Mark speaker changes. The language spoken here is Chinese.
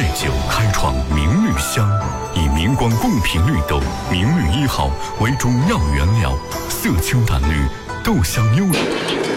Speaker 1: 酒开创明绿香，以明光贡品绿豆明绿1号为主要原料，色清淡绿，豆香优。